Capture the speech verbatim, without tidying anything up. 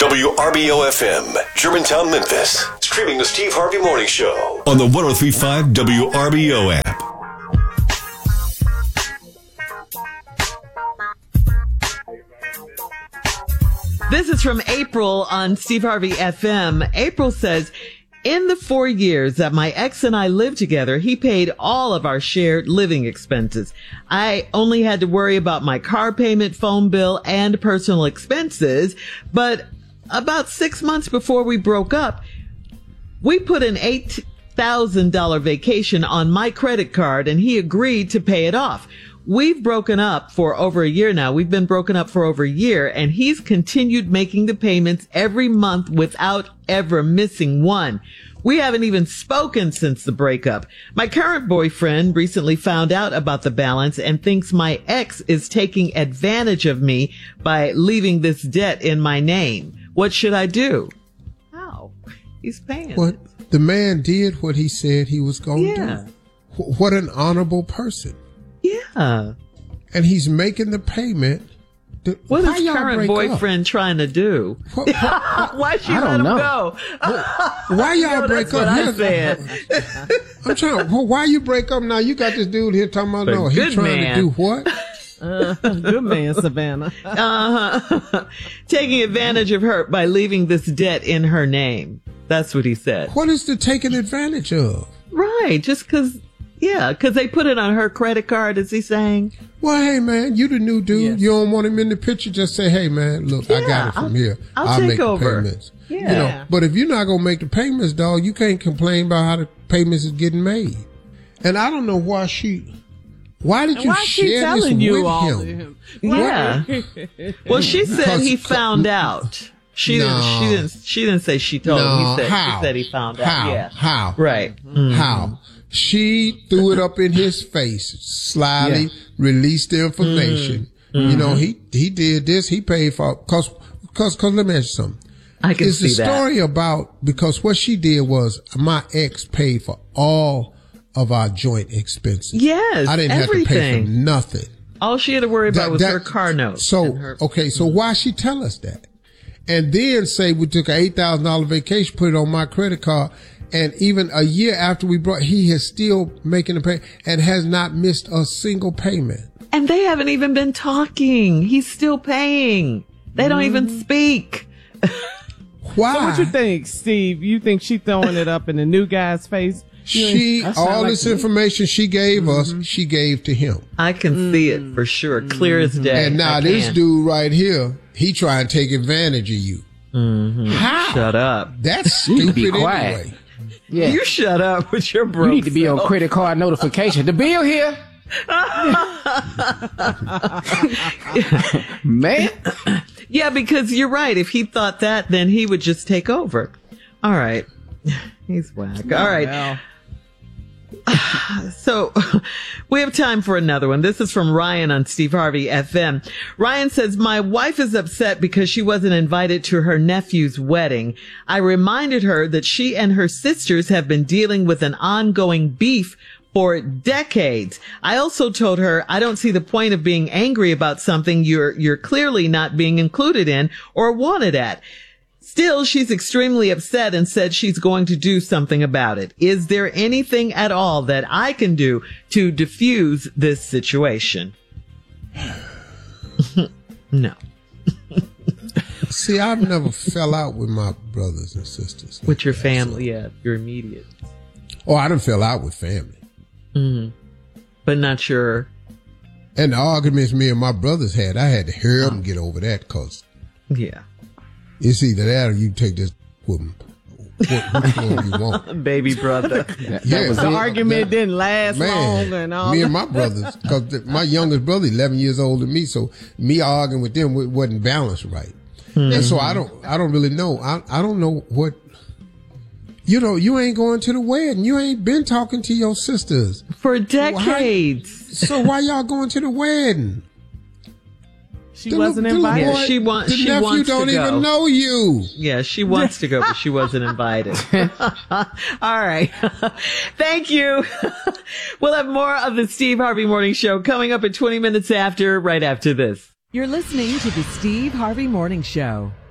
W R B O F M, Germantown, Memphis. Streaming the Steve Harvey Morning Show on the one oh three point five W R B O app. This is from April on Steve Harvey F M. April says, in the four years that my ex and I lived together, he paid all of our shared living expenses. I only had to worry about my car payment, phone bill, and personal expenses. But about six months before we broke up, we put an eight thousand dollars vacation on my credit card and he agreed to pay it off. We've broken up for over a year now. We've been broken up for over a year, and he's continued making the payments every month without ever missing one. We haven't even spoken since the breakup. My current boyfriend recently found out about the balance and thinks my ex is taking advantage of me by leaving this debt in my name. What should I do? How? He's paying. What? The man did what he said he was going to yeah. do. What an honorable person. Yeah. And he's making the payment. To, what is current boyfriend up? trying to do? What, what, why she let him know. go? Why y'all no, break up? I said. I'm trying. Well, why you break up now? You got this dude here talking about no. He's trying man. to do what? Uh, good man, Savannah. uh-huh. Taking advantage of her by leaving this debt in her name. That's what he said. What is the taking advantage of? Right. Just because. Yeah, because they put it on her credit card, is he saying? Well, hey, man, you the new dude. Yes. You don't want him in the picture. Just say, hey, man, look, yeah, I got it from I'll, here. I'll, I'll take make over. the payments. Yeah. You know, but if you're not going to make the payments, dog, you can't complain about how the payments is getting made. And I don't know why she... Why did you why share this you with all him? him? Yeah. Well, she said Because, he found out. She no, didn't. She didn't. She didn't say she told no, him. He said. How? She said he found out. How? Yeah. How? Right. Mm-hmm. How? She threw it up in his face, slyly yeah. released the information. Mm-hmm. You know, he he did this. He paid for cause cause cause. Let me ask you something. I can it's see the story that. about because what she did was my ex paid for all of our joint expenses. Yes, I didn't everything. have to pay for nothing. All she had to worry about that, was that, her car note. So her, okay, so why she tell us that? And then say we took an eight thousand dollars vacation, put it on my credit card, and even a year after we brought, he is still making a payment and has not missed a single payment. And they haven't even been talking. He's still paying. They mm. don't even speak. Why? So what you think, Steve? You think she throwing it up in the new guy's face? She, all like this me. information she gave mm-hmm. us, she gave to him. I can mm-hmm. see it for sure, clear as day. And now I this can. dude right here, he trying to take advantage of you. Mm-hmm. How? Shut up. That's stupid be quiet. Anyway. Yeah. You shut up with your broke You need to be self. on credit card notification. The bill here. Man. Yeah, because you're right. If he thought that, then he would just take over. All right. He's whack. Oh, All right. Well. So we have time for another one. This is from Ryan on Steve Harvey F M. Ryan says, my wife is upset because she wasn't invited to her nephew's wedding. I reminded her that she and her sisters have been dealing with an ongoing beef for decades. I also told her I don't see the point of being angry about something you're you're clearly not being included in or wanted at. Still, she's extremely upset and said she's going to do something about it. Is there anything at all that I can do to diffuse this situation? No. See, I've never fell out with my brothers and sisters. Like with your that, family, so. yeah, your immediate. Oh, I didn't fell out with family. Mm-hmm. But not sure. And the arguments me and my brothers had, I had to hear them get over that because. Yeah. It's either that or you take this with them. Which one you want? Baby brother. That, yeah, that was the man, argument that, didn't last man, long and all. Me and my brothers, because my youngest brother, eleven years older than me, so me arguing with them wasn't balanced right. Mm-hmm. And so I don't, I don't really know. I, I don't know what, you know, you ain't going to the wedding. You ain't been talking to your sisters. For decades. So why, so why y'all going to the wedding? She the wasn't little, invited. Yeah, she wants. The she nephew wants don't to go. even know you. Yeah, she wants to go, but she wasn't invited. All right. Thank you. We'll have more of the Steve Harvey Morning Show coming up at twenty minutes after, right after this. You're listening to the Steve Harvey Morning Show.